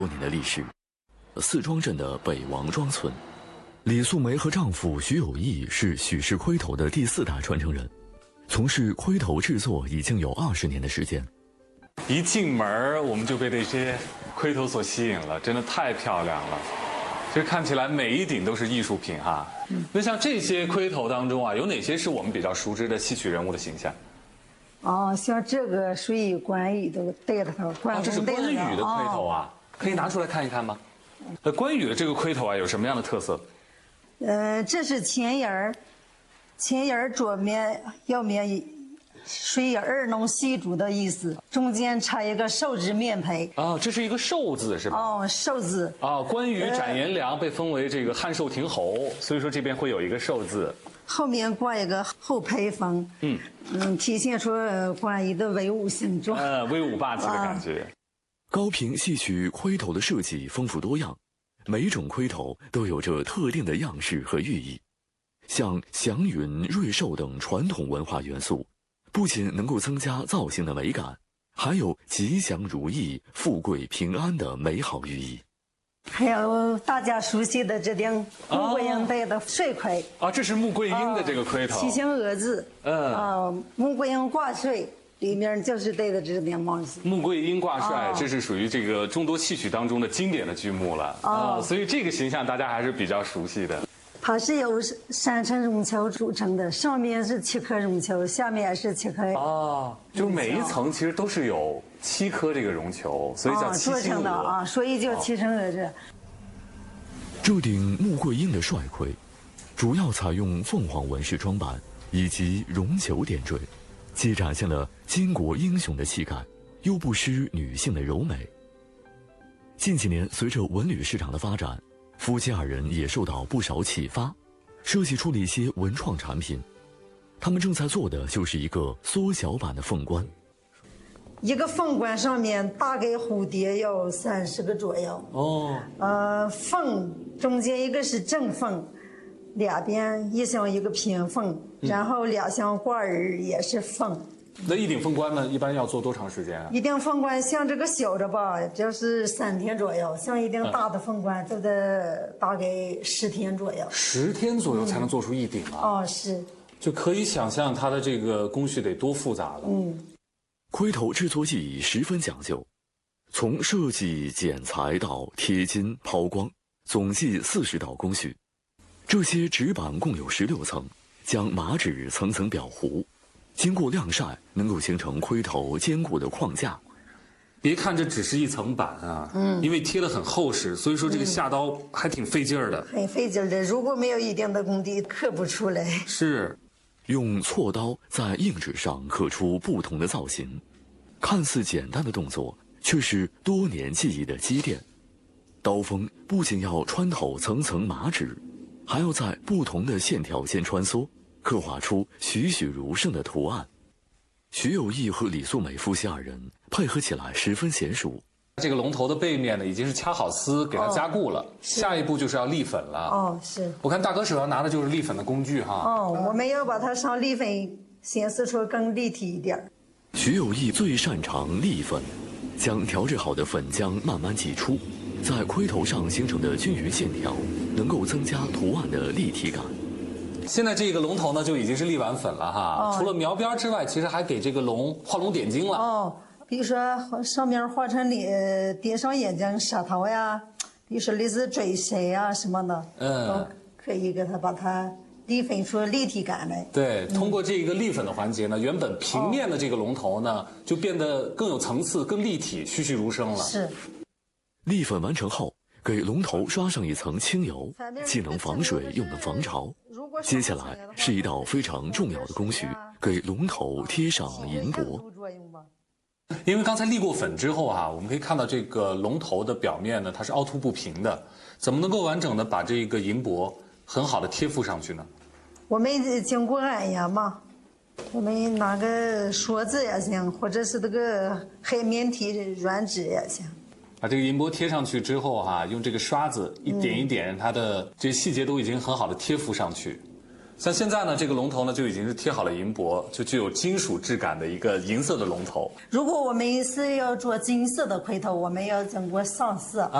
多年的历史。四庄镇的北王庄村，李素梅和丈夫徐有义是许氏盔头的第4代传承人，从事盔头制作已经有20年的时间。 一进门我们就被这些盔头所吸引了，真的太漂亮了。其实看起来每一顶都是艺术品哈。那像这些盔头当中啊，有哪些是我们比较熟知的戏曲人物的形象？ 哦，像这个属于关羽的戴的头， 这是关羽的盔头啊，可以拿出来看一看吗？关羽的这个盔头啊，有什么样的特色？ 这是前沿儿，前沿儿左面、右面属于2弄细竹的意思，中间插一个寿字面胚。 啊，这是一个寿字是吧？ 哦，寿字。 啊，关羽斩颜良被封为这个汉寿亭侯，所以说这边会有一个寿字。 后面挂一个后胚封，体现出关羽的威武形状。 威武霸气的感觉。 高平戏曲盔头的设计丰富多样，每种盔头都有着特定的样式和寓意。像祥云、瑞寿等传统文化元素，不仅能够增加造型的美感，还有吉祥如意、富贵平安的美好寓意。 还有大家熟悉的这顶穆桂英戴的帅盔啊，这是穆桂英的这个盔头， 七星鹅字，穆桂英挂帅。里面就是戴的这顶帽子。穆桂英挂帅，这是属于这个众多戏曲当中的经典的剧目了所以这个形象大家还是比较熟悉的。 它是由3层绒球组成的，上面是7颗绒球，下面是7颗。 就是每一层其实都是有7颗这个绒球，所以叫七星鹅啊，所以叫七星鹅这。 这顶穆桂英的帅盔，主要采用凤凰纹饰装扮以及绒球点缀。既展现了巾帼英雄的气概，又不失女性的柔美。近几年，随着文旅市场的发展，夫妻2人也受到不少启发，设计出了一些文创产品。他们正在做的就是一个缩小版的凤冠。 一个凤冠上面大概蝴蝶有30个左右。凤中间一个是正凤。2边一像一个平凤，然后2项挂耳也是凤。 那一顶凤冠呢，一般要做多长时间啊？ 一顶凤冠像这个小的吧，就是3天左右；像一顶大的凤冠，就得大概10天左右。 10天左右才能做出一顶啊？ 是。 就可以想象它的这个工序得多复杂了。 盔头制作技艺十分讲究，从设计、剪裁到贴金、抛光，总计40道工序。这些纸板共有16层，将麻纸层层裱糊，经过晾晒，能够形成盔头坚固的框架。 别看这只是一层板啊，因为贴得很厚实，所以说这个下刀还挺费劲儿的。 很费劲儿的，如果没有一定的功底，刻不出来。 是，用锉刀在硬纸上刻出不同的造型，看似简单的动作，却是多年技艺的积淀。刀锋不仅要穿透层层麻纸，还要在不同的线条间穿梭，刻画出栩栩如生的图案。徐有义和李素梅夫妻2人配合起来十分娴熟。 这个龙头的背面呢，已经是掐好丝，给它加固了。下一步就是要立粉了。 是。 我看大哥手上拿的就是立粉的工具哈。 我们要把它上立粉，显示出更立体一点。 徐有义最擅长立粉，将调制好的粉浆慢慢挤出。在盔头上形成的均匀线条，能够增加图案的立体感。 现在这个龙头呢，就已经是立完粉了哈。除了描边之外，其实还给这个龙画龙点睛了。 比如说上面画成点上眼睛、舌头呀，比如说类似嘴唇呀什么的，都可以给它把它立粉出立体感来。 对，通过这个立粉的环节呢，原本平面的这个龙头呢，就变得更有层次、更立体、栩栩如生了。 是。 立粉完成后，给龙头刷上一层清油，既能防水又能防潮。接下来是一道非常重要的工序，给龙头贴上银箔。 因为刚才立过粉之后我们可以看到这个龙头的表面呢，它是凹凸不平的，怎么能够完整的把这个银箔很好的贴附上去呢？ 我们经过按压嘛，我们拿个刷子也行，或者是这个海绵体软纸也行。 把这个银箔贴上去之后用这个刷子一点一点，它的这些细节都已经很好的贴附上去。 像现在呢，这个龙头呢就已经是贴好了银箔，就具有金属质感的一个银色的龙头。 如果我们是要做金色的盔头，我们要经过上色。